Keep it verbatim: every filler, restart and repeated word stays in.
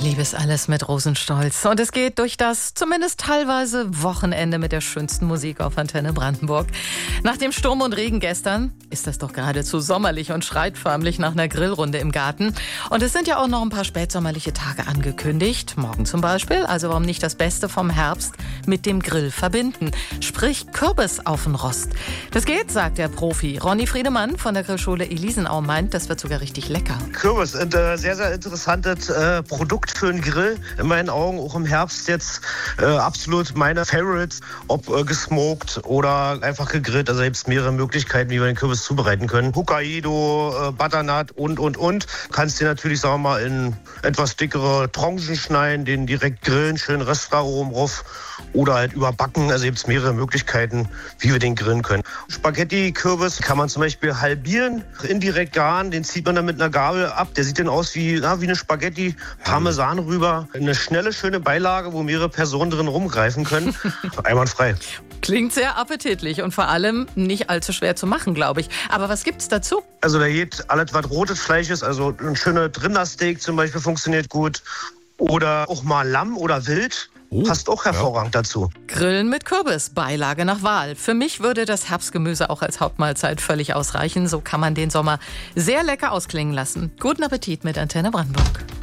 Liebe ist alles mit Rosenstolz. Und es geht durch das zumindest teilweise Wochenende mit der schönsten Musik auf Antenne Brandenburg. Nach dem Sturm und Regen gestern ist das doch geradezu sommerlich und schreit förmlich nach einer Grillrunde im Garten. Und es sind ja auch noch ein paar spätsommerliche Tage angekündigt. Morgen zum Beispiel. Also warum nicht das Beste vom Herbst mit dem Grill verbinden? Sprich Kürbis auf den Rost. Das geht, sagt der Profi. Ronny Friedemann von der Grillschule Elisenau meint, das wird sogar richtig lecker. Kürbis ist ein sehr, sehr interessantes äh, Produkt für einen Grill. In meinen Augen auch im Herbst jetzt äh, absolut meine Favorites. Ob äh, gesmoked oder einfach gegrillt. Also gibt es mehrere Möglichkeiten, wie wir den Kürbis zubereiten können. Hokkaido, äh, Butternut und, und, und. Kannst dir natürlich, sagen wir mal, in etwas dickere Tranchen schneiden, den direkt grillen, schön Röstaromen drauf oder halt überbacken. Also gibt es mehrere Möglichkeiten, wie wir den grillen können. Spaghetti-Kürbis kann man zum Beispiel halbieren, indirekt garen. Den zieht man dann mit einer Gabel ab. Der sieht dann aus wie, na, wie eine Spaghetti, Parmesan rüber. Eine schnelle, schöne Beilage, wo mehrere Personen drin rumgreifen können. Einwandfrei. Klingt sehr appetitlich und vor allem nicht allzu schwer zu machen, glaube ich. Aber was gibt's dazu? Also da geht alles, was rotes Fleisch ist. Also ein schöner Rindersteak zum Beispiel funktioniert gut. Oder auch mal Lamm oder Wild. Oh, passt auch hervorragend ja. dazu. Grillen mit Kürbis, Beilage nach Wahl. Für mich würde das Herbstgemüse auch als Hauptmahlzeit völlig ausreichen. So kann man den Sommer sehr lecker ausklingen lassen. Guten Appetit mit Antenne Brandenburg.